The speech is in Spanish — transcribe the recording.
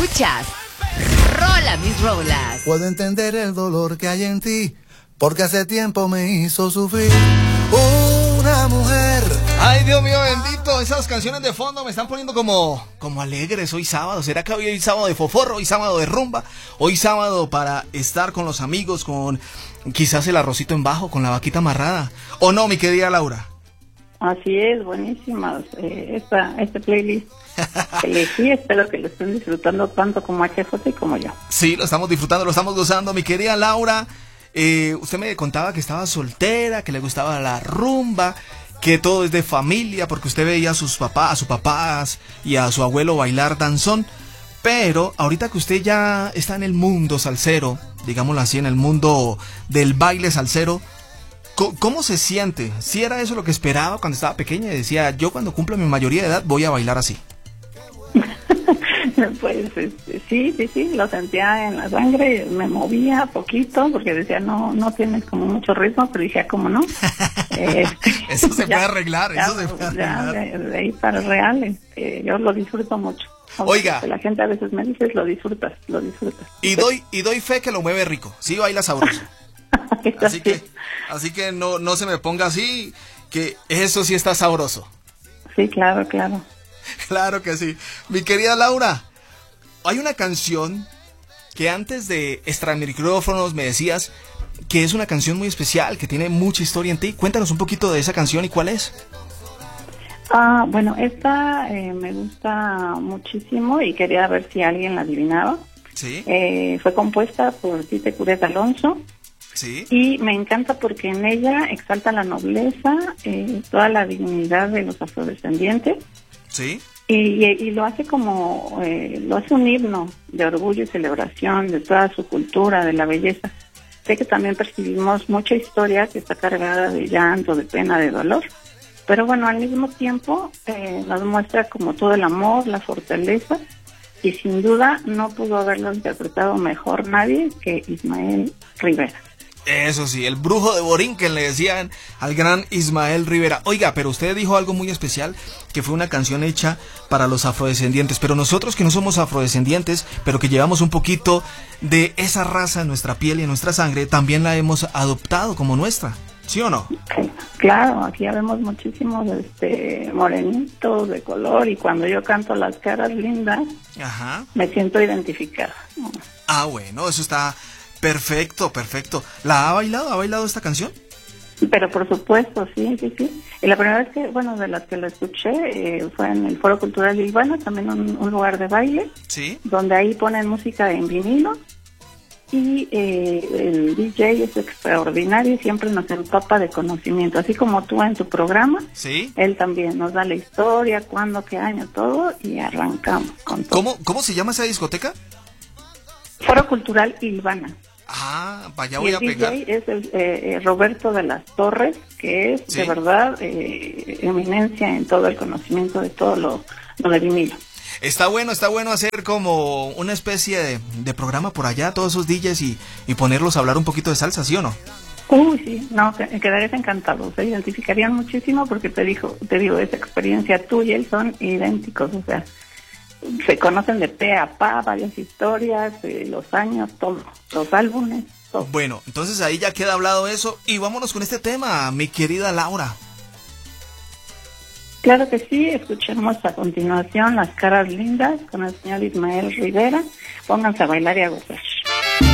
Escuchas Rola Mis Rolas. Puedo entender el dolor que hay en ti, porque hace tiempo me hizo sufrir una mujer. Ay, Dios mío bendito, esas canciones de fondo me están poniendo como alegres hoy sábado. ¿Será que hoy es sábado de foforro, hoy sábado de rumba, hoy sábado para estar con los amigos, con quizás el arrocito en bajo, con la vaquita amarrada? ¿O no, mi querida Laura? Así es, buenísimas este playlist que elegí. Espero que lo estén disfrutando tanto como HJ y como yo. Sí, lo estamos disfrutando, lo estamos gozando, mi querida Laura. Usted me contaba que estaba soltera, que le gustaba la rumba, que todo es de familia, porque usted veía a sus papás y a su abuelo bailar danzón. Pero ahorita que usted ya está en el mundo salsero, digámoslo así, en el mundo del baile salsero, ¿cómo se siente? ¿Sí era eso lo que esperaba cuando estaba pequeña y decía, yo cuando cumpla mi mayoría de edad voy a bailar así? Pues sí, lo sentía en la sangre, me movía poquito porque decía, no tienes como mucho ritmo, pero dije, ¿cómo no? Eso se puede arreglar, eso se puede arreglar. De ahí para real, yo lo disfruto mucho. Oiga. La gente a veces me dice, lo disfrutas. Y doy fe que lo mueve rico, sí baila sabroso. Así que no se me ponga así, que eso sí está sabroso. Sí, claro. Claro que sí. Mi querida Laura, hay una canción que antes de extra micrófonos me decías que es una canción muy especial, que tiene mucha historia en ti. Cuéntanos un poquito de esa canción y cuál es. Bueno, esta me gusta muchísimo y quería ver si alguien la adivinaba. Sí. Fue compuesta por Tite Curet Alonso. Sí. Y me encanta porque en ella exalta la nobleza, toda la dignidad de los afrodescendientes. Sí. Y lo hace lo hace un himno de orgullo y celebración de toda su cultura, de la belleza. Sé que también percibimos mucha historia que está cargada de llanto, de pena, de dolor. Pero bueno, al mismo tiempo nos muestra como todo el amor, la fortaleza. Y sin duda no pudo haberlo interpretado mejor nadie que Ismael Rivera. Eso sí, el brujo de Borinquen le decían al gran Ismael Rivera. Oiga, pero usted dijo algo muy especial, que fue una canción hecha para los afrodescendientes. Pero nosotros que no somos afrodescendientes, pero que llevamos un poquito de esa raza en nuestra piel y en nuestra sangre, también la hemos adoptado como nuestra, ¿sí o no? Claro, aquí ya vemos muchísimos morenitos de color, y cuando yo canto Las Caras Lindas, ajá, me siento identificada. Ah, bueno, eso está perfecto. ¿La ha bailado esta canción? Pero por supuesto, sí. Y la primera vez que, de las que la escuché, fue en el Foro Cultural Ilvana, también un lugar de baile, sí, donde ahí ponen música en vinilo, y el DJ es extraordinario y siempre nos empapa de conocimiento, así como tú en tu programa. Sí. Él también nos da la historia, cuándo, qué año, todo, y arrancamos con todo. ¿Cómo se llama esa discoteca? Foro Cultural Ilvana. Ah, vaya, voy a pegar. El DJ es el Roberto de las Torres, que es, ¿sí?, de verdad eminencia en todo el conocimiento de todo lo de vinilo. Está bueno hacer como una especie de programa por allá, todos esos DJs, y ponerlos a hablar un poquito de salsa, ¿sí o no? Sí, no, quedarías encantado, se identificarían muchísimo porque te digo, esa experiencia tuya y él son idénticos, o sea, se conocen de pe a pa, varias historias, los años, todo, los álbumes, todo. Bueno, entonces ahí ya queda hablado eso, y vámonos con este tema, mi querida Laura. Claro que sí, escuchemos a continuación Las Caras Lindas con el señor Ismael Rivera. Pónganse a bailar y a gozar.